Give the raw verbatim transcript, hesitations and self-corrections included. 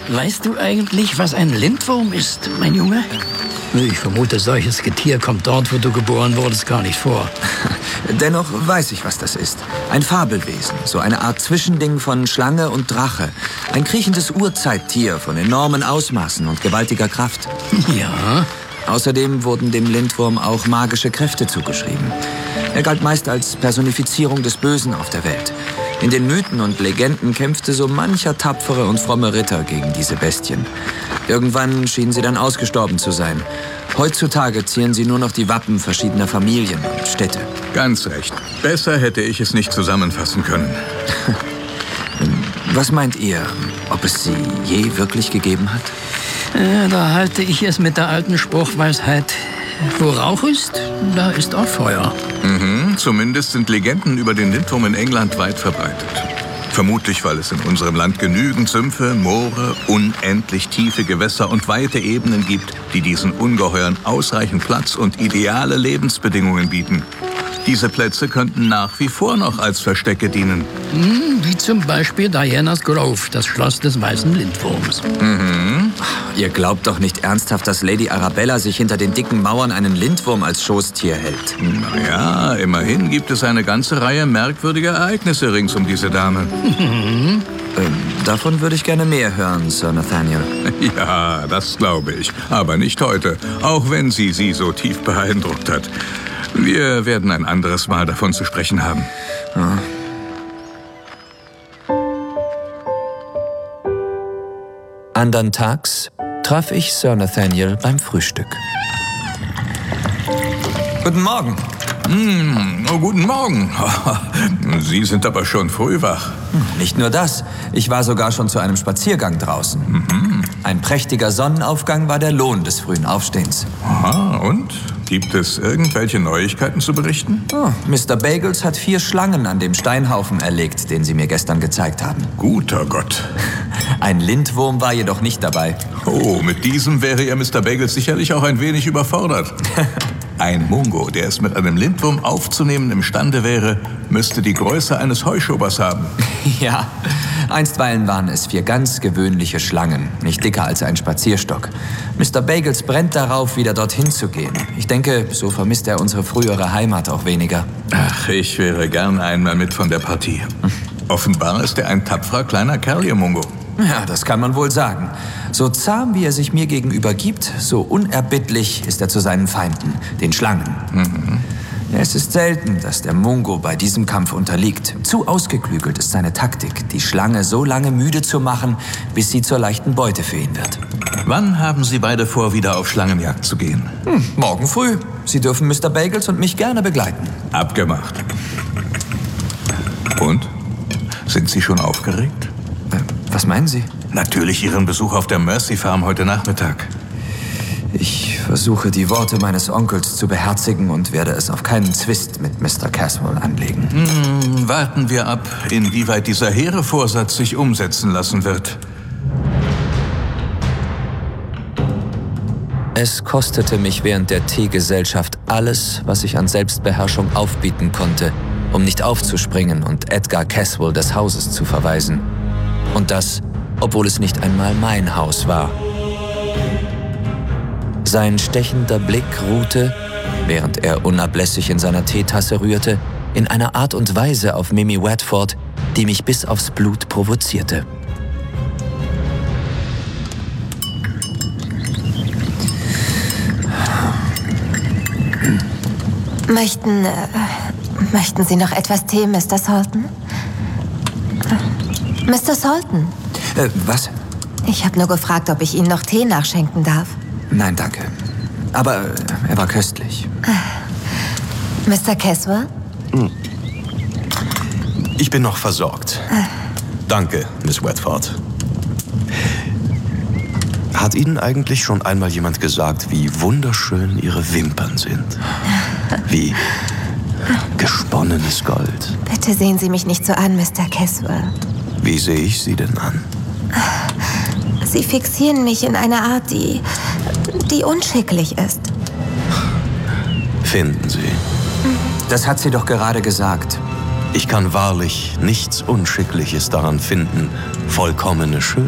Weißt du eigentlich, was ein Lindwurm ist, mein Junge? Ich vermute, solches Getier kommt dort, wo du geboren wurdest, gar nicht vor. Dennoch weiß ich, was das ist. Ein Fabelwesen, so eine Art Zwischending von Schlange und Drache. Ein kriechendes Urzeittier von enormen Ausmaßen und gewaltiger Kraft. Ja. Außerdem wurden dem Lindwurm auch magische Kräfte zugeschrieben. Er galt meist als Personifizierung des Bösen auf der Welt. In den Mythen und Legenden kämpfte so mancher tapfere und fromme Ritter gegen diese Bestien. Irgendwann schienen sie dann ausgestorben zu sein. Heutzutage zieren sie nur noch die Wappen verschiedener Familien und Städte. Ganz recht. Besser hätte ich es nicht zusammenfassen können. Was meint ihr, ob es sie je wirklich gegeben hat? Äh, da halte ich es mit der alten Spruchweisheit: Wo Rauch ist, da ist auch Feuer. Mhm, zumindest sind Legenden über den Lindwurm in England weit verbreitet. Vermutlich, weil es in unserem Land genügend Sümpfe, Moore, unendlich tiefe Gewässer und weite Ebenen gibt, die diesen Ungeheuern ausreichend Platz und ideale Lebensbedingungen bieten. Diese Plätze könnten nach wie vor noch als Verstecke dienen. Hm, wie zum Beispiel Dianas Grove, das Schloss des weißen Lindwurms. Mhm. Ihr glaubt doch nicht ernsthaft, dass Lady Arabella sich hinter den dicken Mauern einen Lindwurm als Schoßtier hält? Naja, immerhin gibt es eine ganze Reihe merkwürdiger Ereignisse rings um diese Dame. Mhm. Ähm, davon würde ich gerne mehr hören, Sir Nathaniel. Ja, das glaube ich. Aber nicht heute, auch wenn sie sie so tief beeindruckt hat. Wir werden ein anderes Mal davon zu sprechen haben. Ja. Andern Tags traf ich Sir Nathaniel beim Frühstück. Guten Morgen. Mm, oh, guten Morgen. Sie sind aber schon früh wach. Nicht nur das, ich war sogar schon zu einem Spaziergang draußen. Mhm. Ein prächtiger Sonnenaufgang war der Lohn des frühen Aufstehens. Aha, und? Gibt es irgendwelche Neuigkeiten zu berichten? Oh, Mister Bagels hat vier Schlangen an dem Steinhaufen erlegt, den Sie mir gestern gezeigt haben. Guter Gott. Ein Lindwurm war jedoch nicht dabei. Oh, mit diesem wäre Ihr Mister Bagels sicherlich auch ein wenig überfordert. Ein Mungo, der es mit einem Lindwurm aufzunehmen imstande wäre, müsste die Größe eines Heuschobers haben. Ja, einstweilen waren es vier ganz gewöhnliche Schlangen, nicht dicker als ein Spazierstock. Mister Bagels brennt darauf, wieder dorthin zu gehen. Ich denke, so vermisst er unsere frühere Heimat auch weniger. Ach, ich wäre gern einmal mit von der Partie. Offenbar ist er ein tapferer kleiner Kerl, Ihr Mungo. Ja, das kann man wohl sagen. So zahm, wie er sich mir gegenüber gibt, so unerbittlich ist er zu seinen Feinden, den Schlangen. Mhm. Es ist selten, dass der Mungo bei diesem Kampf unterliegt. Zu ausgeklügelt ist seine Taktik, die Schlange so lange müde zu machen, bis sie zur leichten Beute für ihn wird. Wann haben Sie beide vor, wieder auf Schlangenjagd zu gehen? Hm, morgen früh. Sie dürfen Mister Bagels und mich gerne begleiten. Abgemacht. Und? Sind Sie schon aufgeregt? Äh, was meinen Sie? Natürlich Ihren Besuch auf der Mercy Farm heute Nachmittag. Ich versuche, die Worte meines Onkels zu beherzigen und werde es auf keinen Zwist mit Mister Caswell anlegen. Hm, warten wir ab, inwieweit dieser hehre Vorsatz sich umsetzen lassen wird. Es kostete mich während der Teegesellschaft alles, was ich an Selbstbeherrschung aufbieten konnte, um nicht aufzuspringen und Edgar Caswell des Hauses zu verweisen. Und das, obwohl es nicht einmal mein Haus war. Sein stechender Blick ruhte, während er unablässig in seiner Teetasse rührte, in einer Art und Weise auf Mimi Watford, die mich bis aufs Blut provozierte. Möchten, äh, möchten Sie noch etwas Tee, Mister Salton? Mister Salton? Äh, was? Ich habe nur gefragt, ob ich Ihnen noch Tee nachschenken darf. Nein, danke. Aber äh, er war köstlich. Mister Caswell? Hm. Ich bin noch versorgt. Danke, Miss Watford. Hat Ihnen eigentlich schon einmal jemand gesagt, wie wunderschön Ihre Wimpern sind? Wie gesponnenes Gold. Bitte sehen Sie mich nicht so an, Mister Caswell. Wie sehe ich Sie denn an? Sie fixieren mich in einer Art, die, die unschicklich ist. Finden Sie? Das hat sie doch gerade gesagt. Ich kann wahrlich nichts Unschickliches daran finden, vollkommene Schönheit